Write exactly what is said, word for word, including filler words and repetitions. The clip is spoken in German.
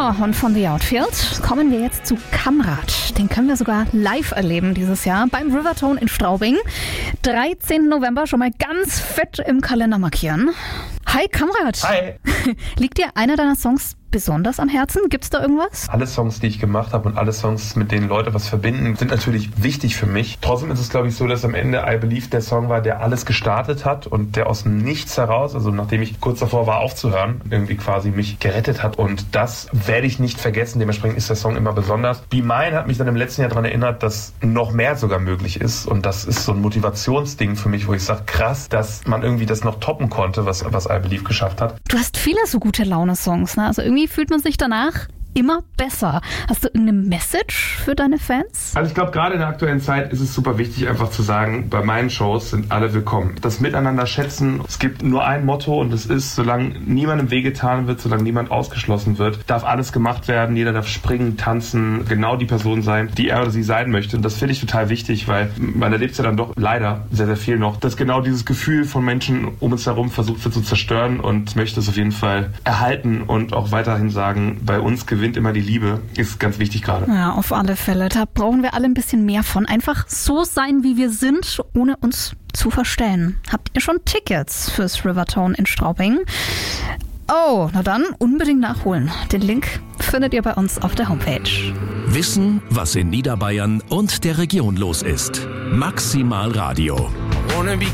So, und von The Outfield kommen wir jetzt zu Kamrat. Den können wir sogar live erleben dieses Jahr beim Rivertone in Straubing. dreizehnten November schon mal ganz fett im Kalender markieren. Hi Kamrat. Hi. Liegt dir einer deiner Songs besonders am Herzen? Gibt's da irgendwas? Alle Songs, die ich gemacht habe und alle Songs, mit denen Leute was verbinden, sind natürlich wichtig für mich. Trotzdem ist es, glaube ich, so, dass am Ende I Believe der Song war, der alles gestartet hat und der aus dem Nichts heraus, also nachdem ich kurz davor war aufzuhören, irgendwie quasi mich gerettet hat. Und das werde ich nicht vergessen. Dementsprechend ist der Song immer besonders. Be Mine hat mich dann im letzten Jahr daran erinnert, dass noch mehr sogar möglich ist. Und das ist so ein Motivationsding für mich, wo ich sage, krass, dass man irgendwie das noch toppen konnte, was, was I Believe geschafft hat. Du hast viele so gute Laune-Songs, ne? Also irgendwie fühlt man sich danach immer besser. Hast du irgendeine Message für deine Fans? Also ich glaube, gerade in der aktuellen Zeit ist es super wichtig, einfach zu sagen, bei meinen Shows sind alle willkommen. Das Miteinander schätzen, es gibt nur ein Motto und das ist, solange niemandem wehgetan wird, solange niemand ausgeschlossen wird, darf alles gemacht werden, jeder darf springen, tanzen, genau die Person sein, die er oder sie sein möchte. Und das finde ich total wichtig, weil man erlebt ja dann doch leider sehr, sehr viel noch, dass genau dieses Gefühl von Menschen um uns herum versucht wird zu zerstören, und möchte es auf jeden Fall erhalten und auch weiterhin sagen, bei uns gewinnt immer die Liebe, ist ganz wichtig gerade. Ja, auf alle Fälle. Da brauchen wir alle ein bisschen mehr von. Einfach so sein, wie wir sind, ohne uns zu verstellen. Habt ihr schon Tickets fürs Rivertone in Straubing? Oh, na dann unbedingt nachholen. Den Link findet ihr bei uns auf der Homepage. Wissen, was in Niederbayern und der Region los ist. Maximal Radio.